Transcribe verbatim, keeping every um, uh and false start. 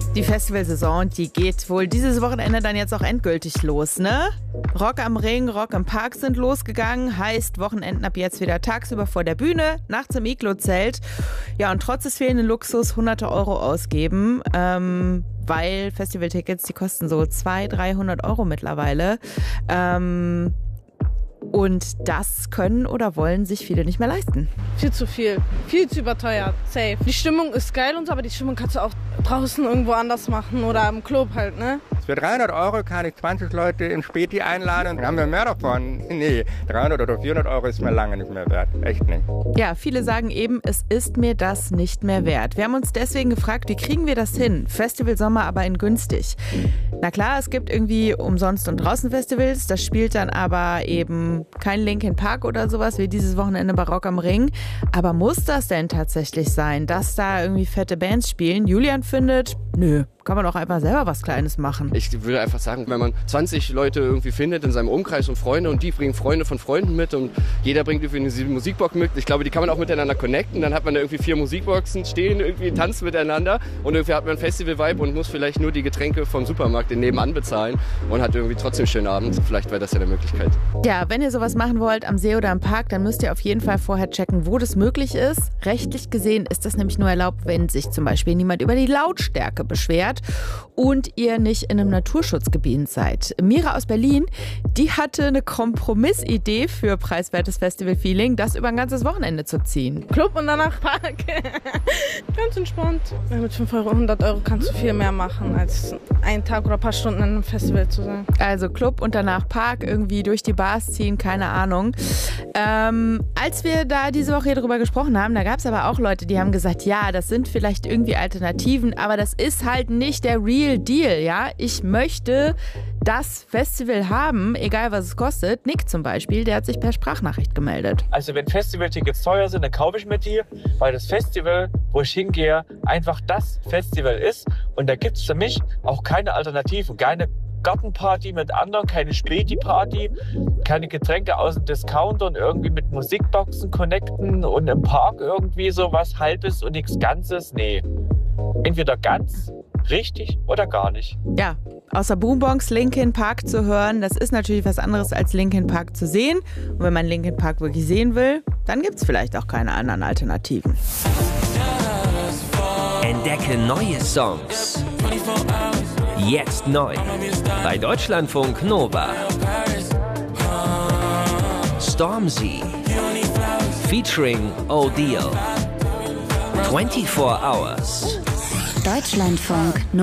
Die Festivalsaison, die geht wohl dieses Wochenende dann jetzt auch endgültig los, ne? Rock am Ring, Rock im Park sind losgegangen, heißt Wochenenden ab jetzt wieder tagsüber vor der Bühne, nachts im Iglo-Zelt. Ja, und trotz des fehlenden Luxus hunderte Euro ausgeben, ähm, weil Festivaltickets, die kosten so zweihundert, dreihundert Euro mittlerweile. Ähm, und das können oder wollen sich viele nicht mehr leisten. Viel zu viel, viel zu überteuert, safe. Die Stimmung ist geil und so, aber die Stimmung kannst du auch draußen irgendwo anders machen oder im Club halt, ne? Für dreihundert Euro kann ich zwanzig Leute im Späti einladen. Dann haben wir mehr davon. Nee, dreihundert oder vierhundert Euro ist mir lange nicht mehr wert. Echt nicht. Ja, viele sagen eben, es ist mir das nicht mehr wert. Wir haben uns deswegen gefragt, wie kriegen wir das hin? Festival Sommer aber in günstig. Na klar, es gibt irgendwie Umsonst- und Draußenfestivals. Das spielt dann aber eben kein Linkin Park oder sowas wie dieses Wochenende bei Rock am Ring. Aber muss das denn tatsächlich sein, dass da irgendwie fette Bands spielen? Julian findet, nö, kann man auch einfach selber was Kleines machen. Ich würde einfach sagen, wenn man zwanzig Leute irgendwie findet in seinem Umkreis und Freunde und die bringen Freunde von Freunden mit und jeder bringt irgendwie eine Musikbox mit. Ich glaube, die kann man auch miteinander connecten. Dann hat man da irgendwie vier Musikboxen stehen, irgendwie tanzen miteinander und irgendwie hat man einen Festival-Vibe und muss vielleicht nur die Getränke vom Supermarkt den nebenan bezahlen und hat irgendwie trotzdem einen schönen Abend. Vielleicht wäre das ja eine Möglichkeit. Ja, wenn ihr sowas machen wollt am See oder im Park, dann müsst ihr auf jeden Fall vorher checken, wo das möglich ist. Rechtlich gesehen ist das nämlich nur erlaubt, wenn sich zum Beispiel niemand über die Lautstärke beschwert und ihr nicht in einem Naturschutzgebiet seid. Mira aus Berlin, die hatte eine Kompromissidee für preiswertes Festival-Feeling, das über ein ganzes Wochenende zu ziehen. Club und danach Park. Ganz entspannt. Mit fünf Euro, hundert Euro kannst du viel mehr machen, als einen Tag oder ein paar Stunden in einem Festival zu sein. Also Club und danach Park, irgendwie durch die Bars ziehen, keine Ahnung. Ähm, als wir da diese Woche hier drüber gesprochen haben, da gab es aber auch Leute, die haben gesagt, ja, das sind vielleicht irgendwie Alternativen, aber das ist halt nicht der Real Deal, ja. Ich möchte das Festival haben, egal was es kostet. Nick zum Beispiel, der hat sich per Sprachnachricht gemeldet. Also wenn Festivaltickets teuer sind, dann kaufe ich mir die, weil das Festival, wo ich hingehe, einfach das Festival ist. Und da gibt es für mich auch keine Alternativen, keine Gartenparty mit anderen, keine Späti-Party, keine Getränke aus dem Discounter und irgendwie mit Musikboxen connecten und im Park irgendwie sowas Halbes und nichts Ganzes. Nee, entweder ganz, richtig oder gar nicht. Ja, außer Boombox Linkin Park zu hören, das ist natürlich was anderes als Linkin Park zu sehen. Und wenn man Linkin Park wirklich sehen will, dann gibt es vielleicht auch keine anderen Alternativen. Entdecke neue Songs. Jetzt neu. Bei Deutschlandfunk Nova. Stormzy. Featuring O'Deal. vierundzwanzig Hours. Deutschlandfunk Nova.